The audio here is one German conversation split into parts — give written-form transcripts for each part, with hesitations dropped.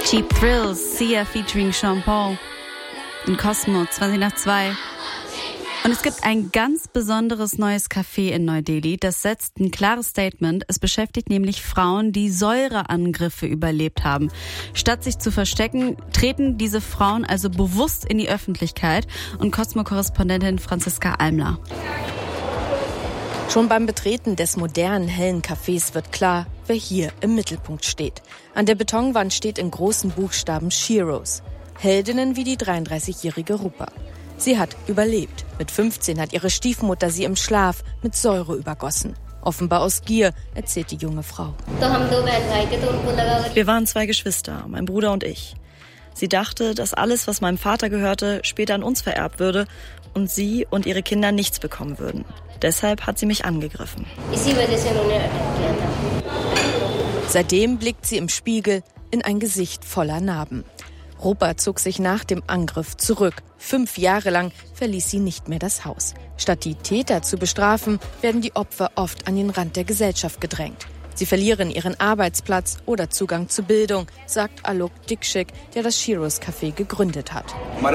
Cheap Thrills, Sia featuring Sean Paul in Cosmo, 2:20. Und es gibt ein ganz besonderes neues Café in Neu-Delhi. Das setzt ein klares Statement. Es beschäftigt nämlich Frauen, die Säureangriffe überlebt haben. Statt sich zu verstecken, treten diese Frauen also bewusst in die Öffentlichkeit. Und Cosmo-Korrespondentin Franziska Almler. Schon beim Betreten des modernen, hellen Cafés wird klar, wer hier im Mittelpunkt steht. An der Betonwand steht in großen Buchstaben Sheroes. Heldinnen wie die 33-jährige Rupa. Sie hat überlebt. Mit 15 hat ihre Stiefmutter sie im Schlaf mit Säure übergossen. Offenbar aus Gier, erzählt die junge Frau. Wir waren 2 Geschwister, mein Bruder und ich. Sie dachte, dass alles, was meinem Vater gehörte, später an uns vererbt würde und sie und ihre Kinder nichts bekommen würden. Deshalb hat sie mich angegriffen. Seitdem blickt sie im Spiegel in ein Gesicht voller Narben. Rupa zog sich nach dem Angriff zurück. 5 Jahre lang verließ sie nicht mehr das Haus. Statt die Täter zu bestrafen, werden die Opfer oft an den Rand der Gesellschaft gedrängt. Sie verlieren ihren Arbeitsplatz oder Zugang zu Bildung, sagt Alok Dikshit, der das Sheroes Café gegründet hat.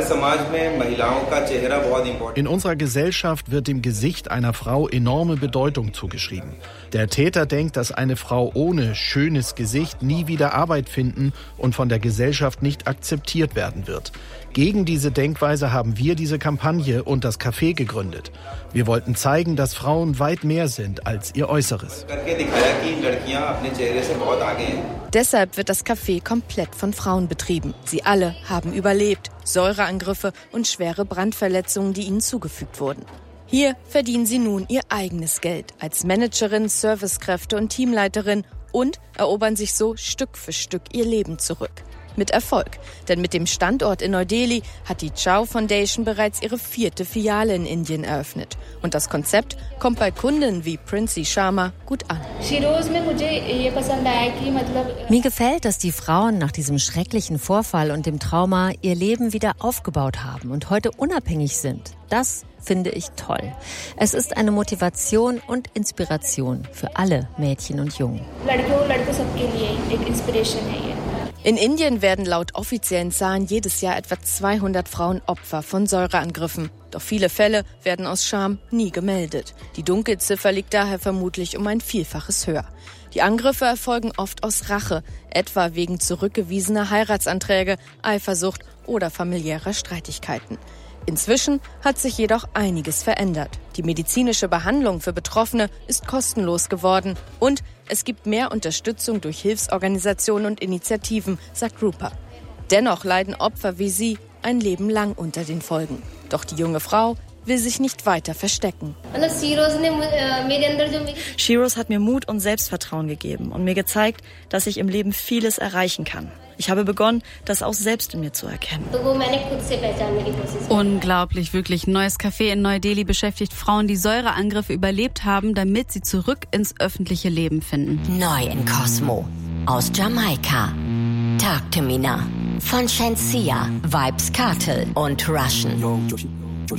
In unserer Gesellschaft wird dem Gesicht einer Frau enorme Bedeutung zugeschrieben. Der Täter denkt, dass eine Frau ohne schönes Gesicht nie wieder Arbeit finden und von der Gesellschaft nicht akzeptiert werden wird. Gegen diese Denkweise haben wir diese Kampagne und das Café gegründet. Wir wollten zeigen, dass Frauen weit mehr sind als ihr Äußeres. Deshalb wird das Café komplett von Frauen betrieben. Sie alle haben überlebt. Säureangriffe und schwere Brandverletzungen, die ihnen zugefügt wurden. Hier verdienen sie nun ihr eigenes Geld als Managerin, Servicekräfte und Teamleiterin und erobern sich so Stück für Stück ihr Leben zurück. Mit Erfolg, denn mit dem Standort in Neu-Delhi hat die Chow Foundation bereits ihre 4. Filiale in Indien eröffnet. Und das Konzept kommt bei Kunden wie Princy Sharma gut an. Mir gefällt, dass die Frauen nach diesem schrecklichen Vorfall und dem Trauma ihr Leben wieder aufgebaut haben und heute unabhängig sind. Das finde ich toll. Es ist eine Motivation und Inspiration für alle Mädchen und Jungen. In Indien werden laut offiziellen Zahlen jedes Jahr etwa 200 Frauen Opfer von Säureangriffen. Doch viele Fälle werden aus Scham nie gemeldet. Die Dunkelziffer liegt daher vermutlich um ein Vielfaches höher. Die Angriffe erfolgen oft aus Rache, etwa wegen zurückgewiesener Heiratsanträge, Eifersucht oder familiärer Streitigkeiten. Inzwischen hat sich jedoch einiges verändert. Die medizinische Behandlung für Betroffene ist kostenlos geworden und es gibt mehr Unterstützung durch Hilfsorganisationen und Initiativen, sagt Rupa. Dennoch leiden Opfer wie sie ein Leben lang unter den Folgen. Doch die junge Frau will sich nicht weiter verstecken. Sheroes hat mir Mut und Selbstvertrauen gegeben und mir gezeigt, dass ich im Leben vieles erreichen kann. Ich habe begonnen, das auch selbst in mir zu erkennen. Unglaublich, wirklich. Ein neues Café in Neu-Delhi beschäftigt Frauen, die Säureangriffe überlebt haben, damit sie zurück ins öffentliche Leben finden. Neu in Cosmo. Aus Jamaika. Talk to Me Now. Von Shensia, Vibes Cartel und Russian.